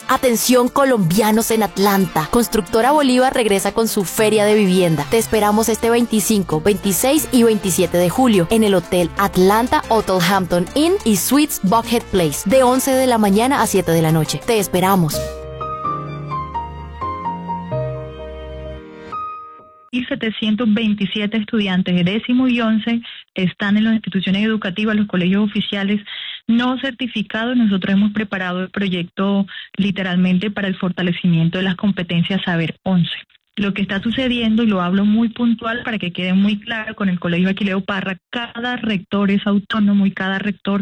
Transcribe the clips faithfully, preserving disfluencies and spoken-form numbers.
Atención colombianos en Atlanta. Constructora Bolívar regresa con su feria de vivienda. Te esperamos este veinticinco, veintiséis y veintisiete de julio en el Hotel Atlanta Hotel Hampton Inn y Suites Buckhead Place de once de la mañana a siete de la noche. Te esperamos. Y setecientos veintisiete estudiantes de décimo y once están en las instituciones educativas, los colegios oficiales no certificados. Nosotros hemos preparado el proyecto literalmente para el fortalecimiento de las competencias Saber once. Lo que está sucediendo, y lo hablo muy puntual para que quede muy claro, con el Colegio Aquileo Parra, cada rector es autónomo y cada rector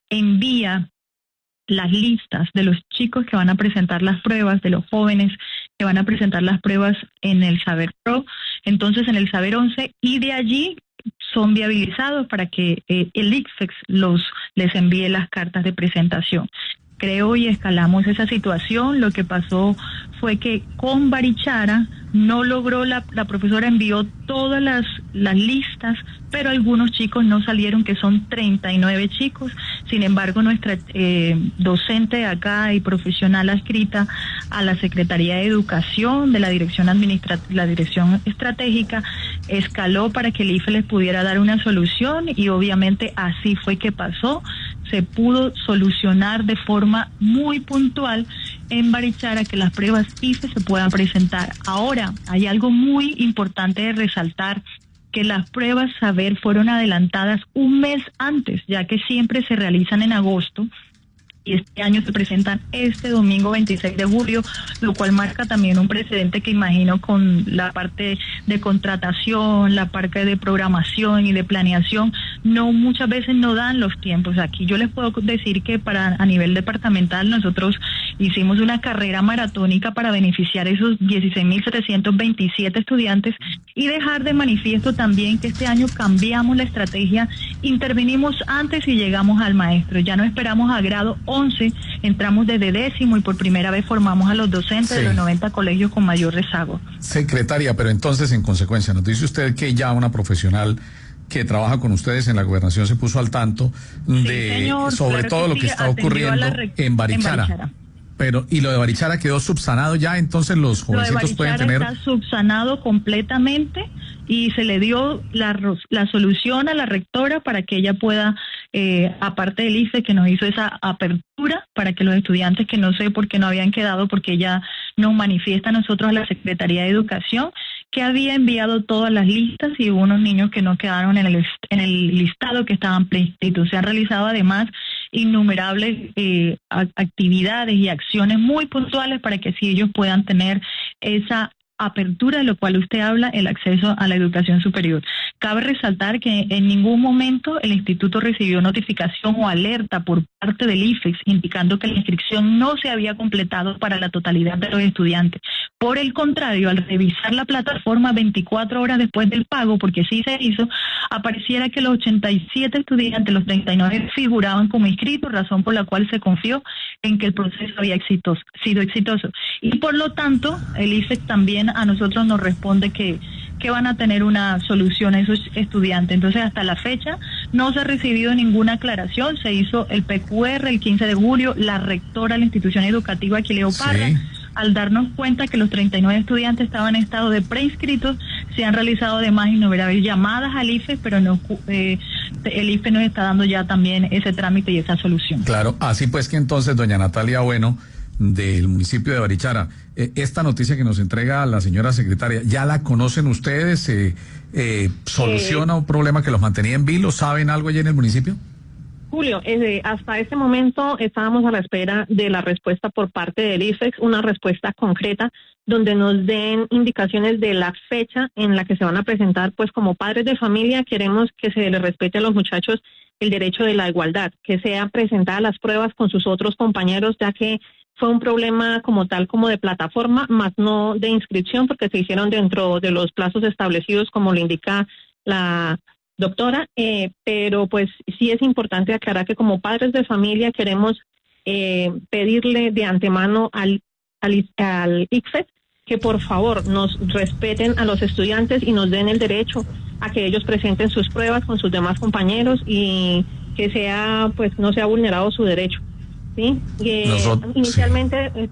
envía las listas de los chicos que van a presentar las pruebas, de los jóvenes que van a presentar las pruebas en el Saber Pro, entonces en el Saber once, y de allí son viabilizados para que eh, el I C F E X los, les envíe las cartas de presentación. Creo y escalamos esa situación. Lo que pasó fue que con Barichara no logró, la, la profesora envió todas las, las listas, pero algunos chicos no salieron, que son treinta y nueve chicos. Sin embargo, nuestra eh, docente acá y profesional adscrita a la Secretaría de Educación de la Dirección Administrativa, la Dirección Estratégica, escaló para que el I F E les pudiera dar una solución, y obviamente así fue que pasó. Se pudo solucionar de forma muy puntual en Barichara que las pruebas I F E se puedan presentar. Ahora, hay algo muy importante de resaltar, que las pruebas Saber fueron adelantadas un mes antes, ya que siempre se realizan en agosto, y este año se presentan este domingo veintiséis de julio, lo cual marca también un precedente que imagino con la parte de contratación, la parte de programación y de planeación, no muchas veces no dan los tiempos. Aquí yo les puedo decir que para a nivel departamental nosotros hicimos una carrera maratónica para beneficiar a esos dieciséis mil setecientos veintisiete estudiantes, y dejar de manifiesto también que este año cambiamos la estrategia, intervenimos antes y llegamos al maestro, ya no esperamos a grado once, entramos desde décimo y por primera vez formamos a los docentes sí. de los noventa colegios con mayor rezago. Secretaria, pero entonces en consecuencia nos dice usted que ya una profesional que trabaja con ustedes en la gobernación se puso al tanto de sí, señor, sobre claro todo que lo sí, que está ocurriendo en Barichara. en Barichara. Pero, ¿y lo de Barichara quedó subsanado ya? Entonces los jovencitos pueden tener... Está subsanado completamente, y se le dio la, la solución a la rectora para que ella pueda, eh, aparte del I F E, que nos hizo esa apertura para que los estudiantes que no sé por qué no habían quedado, porque ella nos manifiesta a nosotros, a la Secretaría de Educación, que había enviado todas las listas y hubo unos niños que no quedaron en el, en el listado, que estaban pleitos. Se han realizado además innumerables eh, actividades y acciones muy puntuales para que así ellos puedan tener esa apertura de lo cual usted habla, el acceso a la educación superior. Cabe resaltar que en ningún momento el instituto recibió notificación o alerta por parte del I F E X indicando que la inscripción no se había completado para la totalidad de los estudiantes. Por el contrario, al revisar la plataforma veinticuatro horas después del pago, porque sí se hizo, apareciera que los ochenta y siete estudiantes, los treinta y nueve figuraban como inscritos, razón por la cual se confió en que el proceso había exitoso, sido exitoso. Y por lo tanto, el I F E X también a nosotros nos responde que, que van a tener una solución a esos estudiantes. Entonces, hasta la fecha no se ha recibido ninguna aclaración. Se hizo el P Q R el quince de julio, la rectora de la institución educativa Aquileo Parra, sí. Al darnos cuenta que los treinta y nueve estudiantes estaban en estado de preinscritos, se han realizado además innumerables llamadas al I F E, pero no, eh, el I F E nos está dando ya también ese trámite y esa solución. Claro, así pues que entonces, doña Natalia Bueno, del municipio de Barichara, eh, esta noticia que nos entrega la señora secretaria, ¿ya la conocen ustedes? Eh, eh, ¿Soluciona eh, un problema que los mantenía en vilo? ¿Saben algo allí en el municipio? Julio, eh, hasta este momento estábamos a la espera de la respuesta por parte del I F E X, una respuesta concreta donde nos den indicaciones de la fecha en la que se van a presentar. Pues como padres de familia queremos que se les respete a los muchachos el derecho de la igualdad, que sean presentadas las pruebas con sus otros compañeros, ya que fue un problema como tal como de plataforma, más no de inscripción, porque se hicieron dentro de los plazos establecidos como lo indica la doctora, eh, pero pues sí es importante aclarar que como padres de familia queremos eh, pedirle de antemano al, al, al I C F E que por favor nos respeten a los estudiantes y nos den el derecho a que ellos presenten sus pruebas con sus demás compañeros y que sea pues no sea vulnerado su derecho. ¿Sí? Eh, Nosotros, inicialmente sí.